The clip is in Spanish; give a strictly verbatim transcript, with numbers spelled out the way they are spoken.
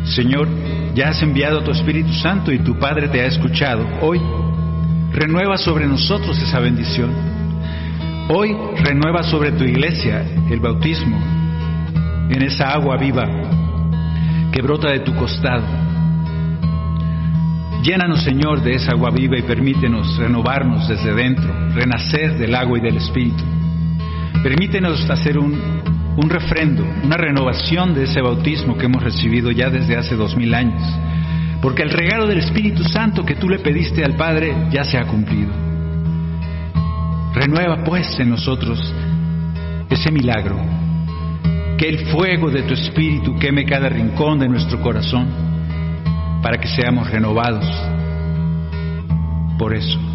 Señor, ya has enviado a tu Espíritu Santo y tu Padre te ha escuchado. Hoy renueva sobre nosotros esa bendición. Hoy renueva sobre tu iglesia el bautismo en esa agua viva que brota de tu costado. Llénanos, Señor, de esa agua viva y permítenos renovarnos desde dentro, renacer del agua y del Espíritu. Permítenos hacer un, un refrendo, una renovación de ese bautismo que hemos recibido ya desde hace dos mil años, porque el regalo del Espíritu Santo que tú le pediste al Padre ya se ha cumplido. Renueva pues en nosotros ese milagro, que el fuego de tu Espíritu queme cada rincón de nuestro corazón, para que seamos renovados por eso.